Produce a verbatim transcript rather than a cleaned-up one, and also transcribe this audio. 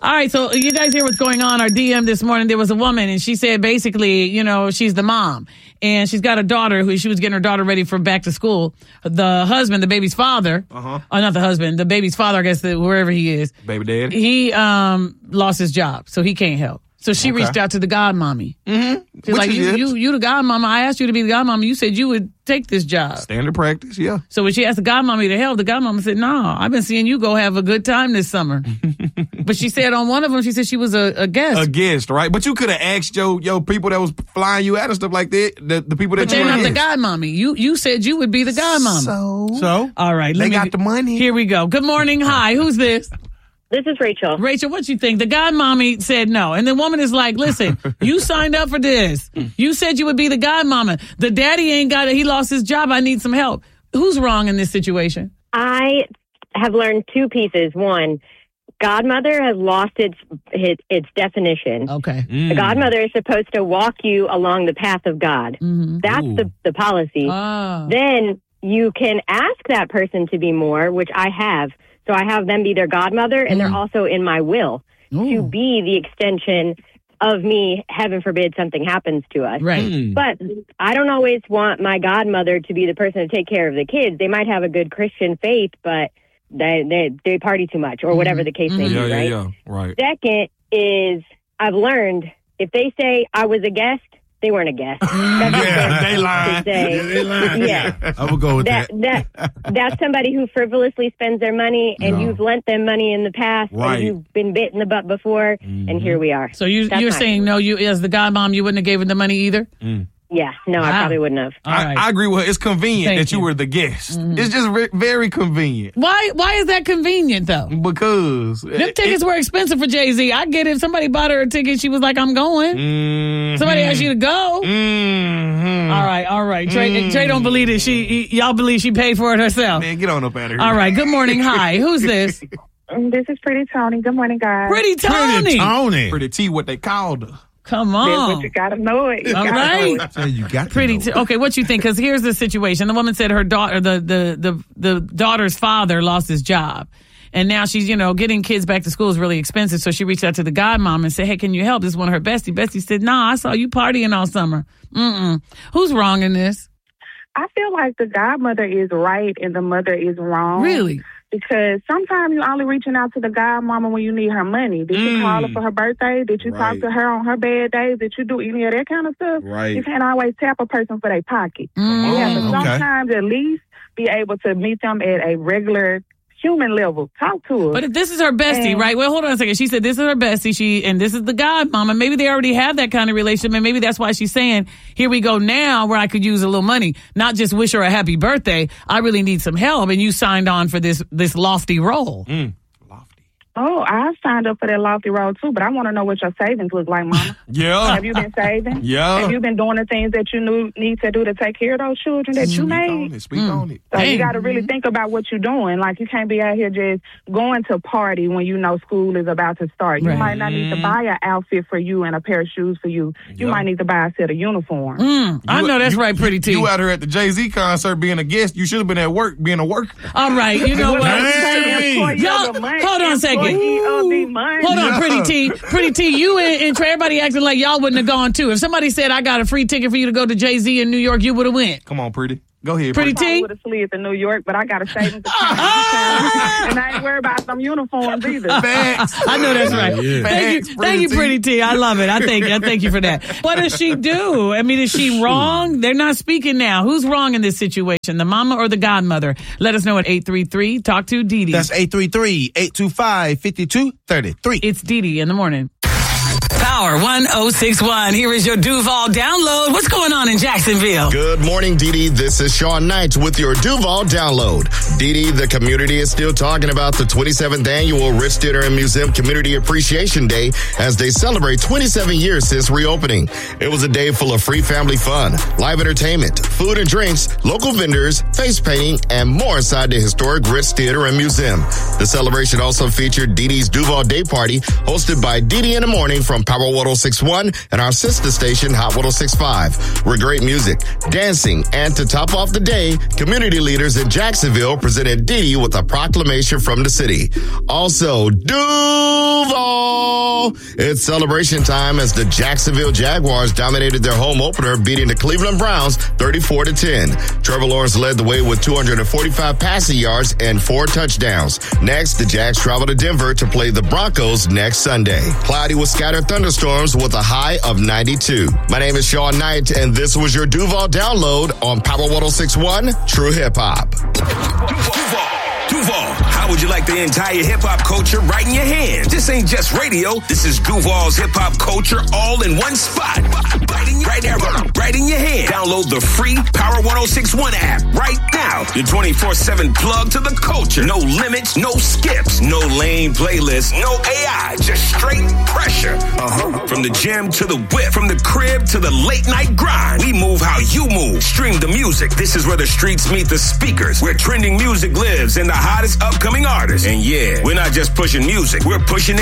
All right, so you guys hear what's going on? Our D M this morning, there was a woman, and she said basically, you know, she's the mom, and she's got a daughter who she was getting her daughter ready for back to school. The husband, the baby's father, uh-huh. oh, not the husband, the baby's father, I guess, the, wherever he is. Baby dad. He um lost his job, so he can't help. So she okay. reached out to the godmommy. Mm-hmm. She's Which like, you, you, you the godmama. I asked you to be the godmama. You said you would take this job. Standard practice, yeah. So when she asked the godmommy to help, the godmama said, no, I've been seeing you go have a good time this summer. But she said on one of them, she said she was a, a guest. A guest, right? But you could have asked your, your people that was flying you out and stuff like that, the, the people that but you they're not against. the godmommy. You, you said you would be the godmama. So? So? All right. Let they me, got the money. Here we go. Good morning. Hi. Who's this? This is Rachel. Rachel, what you think? The godmommy said no. And the woman is like, listen, you signed up for this. You said you would be the godmama. The daddy ain't got it. He lost his job. I need some help. Who's wrong in this situation? I have learned two pieces. One, godmother has lost its its, its definition. Okay. Mm. The godmother is supposed to walk you along the path of God. Mm-hmm. That's the, the policy. Oh. Then you can ask that person to be more, which I have. So I have them be their godmother, and mm. they're also in my will Ooh. to be the extension of me, heaven forbid something happens to us. Right. Mm. But I don't always want my godmother to be the person to take care of the kids. They might have a good Christian faith, but they they, they party too much, or mm. whatever the case mm. may yeah, be, yeah, right? Yeah, right. Second is I've learned if they say I was a guest, they weren't a guest. That's yeah, they lied. Yeah, they lied. Yeah. I would go with that. That, that That's somebody who frivolously spends their money, and no. you've lent them money in the past, right. and you've been bit in the butt before, mm-hmm. and here we are. So you, you're saying, no, you as the godmom, you wouldn't have given the money either? Mm. Yeah, no, wow. I probably wouldn't have. I, right. I agree with her. It's convenient Thank that you. you were the guest. Mm-hmm. It's just re- very convenient. Why Why is that convenient, though? Because them it, tickets it, were expensive for Jay-Z. I get it. If somebody bought her a ticket, she was like, I'm going. Mm-hmm. Somebody asked you to go. Mm-hmm. All right, all right. Trey, mm-hmm. Trey don't believe it. She, y'all believe she paid for it herself. Man, get on up out of here. All right, good morning. Hi, who's this? This is Pretty Tony. Good morning, guys. Pretty Tony. Pretty Tony. Pretty T, what they called her. Come on. But you gotta know it. You All right. Know it. You got Pretty. T- okay, what you think? Because here's the situation. The woman said her daughter, the, the the the daughter's father, lost his job, and now she's you know getting kids back to school is really expensive. So she reached out to the godmom and said, "Hey, can you help?" This is one of her bestie. Bestie said, "Nah, I saw you partying all summer." Mm-mm. Who's wrong in this? I feel like the godmother is right and the mother is wrong. Really? Because sometimes you're only reaching out to the godmama when you need her money. Did you mm. call her for her birthday? Did you right. talk to her on her bad days? Did you do any of that kind of stuff? Right. You can't always tap a person for their pocket. Mm. You have to okay. sometimes at least be able to meet them at a regular human level. Talk to her. But if this is her bestie, and, right? Well, hold on a second. She said this is her bestie. She and this is the godmama. Maybe they already have that kind of relationship, and maybe that's why she's saying, "Here we go now, where I could use a little money, not just wish her a happy birthday. I really need some help." And you signed on for this this lofty role. Mm. Lofty. Oh, I signed up for that lofty role too, but I want to know what your savings look like, Mama. Yeah. Have you been saving? Yeah. Have you been doing the things that you knew, need to do to take care of those children that Speak you made? On it. Speak mm. on it. So Dang. you got to really think about what you're doing. Like, you can't be out here just going to party when you know school is about to start. You right. might not need to buy an outfit for you and a pair of shoes for you. You yep. might need to buy a set of uniforms. Mm. I know that's you, right, Pretty T. You out here at the Jay-Z concert being a guest. You should have been at work being a worker. All right, you know what? Hey. Y'all, hold on a second. Hold on, Yeah. Pretty T. Pretty T, you and, and Trey, everybody acting like y'all wouldn't have gone too. If somebody said, I got a free ticket for you to go to Jay-Z in New York, you would have went. Come on, Pretty. Go ahead, Pretty Pretty. I T. would have slid to New York, but I got a savings account. And I ain't worried about some uniforms either. Facts. I know that's right. Yeah. Thank you, Facts, thank you, T. Pretty T. I love it. I thank you. I thank you for that. What does she do? I mean, is she wrong? They're not speaking now. Who's wrong in this situation, the mama or the godmother? Let us know at eight three three. Talk to Dee Dee. That's eight three three, eight two five, five two three three. It's Dee Dee in the morning. Power one oh six one. Here is your Duval download. What's going on in Jacksonville? Good morning, Dee Dee. This is Sean Knight with your Duval download. Dee Dee, the community is still talking about the twenty-seventh annual Rich Theater and Museum Community Appreciation Day as they celebrate twenty-seven years since reopening. It was a day full of free family fun, live entertainment, food and drinks, local vendors, face painting, and more inside the historic Rich Theater and Museum. The celebration also featured Dee Dee's Duval Day Party, hosted by Dee Dee in the Morning from Power Power one oh six point one, and our sister station, Hot one oh six point five. We're great music, dancing, and to top off the day, community leaders in Jacksonville presented Dee Dee with a proclamation from the city. Also, Duval! It's celebration time as the Jacksonville Jaguars dominated their home opener, beating the Cleveland Browns thirty-four to ten. Trevor Lawrence led the way with two hundred forty-five passing yards and four touchdowns. Next, the Jags travel to Denver to play the Broncos next Sunday. Cloudy with scattered thunderstorms with a high of ninety-two. My name is Sean Knight, and this was your Duval Download on Power one oh six point one True Hip Hop. Duval. Duval, how would you like the entire hip-hop culture right in your hand? This ain't just radio. This is Duval's hip-hop culture all in one spot. Right in, right there, right in your hand. Download the free Power one oh six point one app right now. Your twenty-four seven plug to the culture. No limits, no skips, no lame playlists, no A I. Just straight pressure. Uh-huh. From the gym to the whip, from the crib to the late-night grind. We move how you move. Stream the music. This is where the streets meet the speakers. Where trending music lives and the hottest upcoming artists. And yeah, we're not just pushing music. We're pushing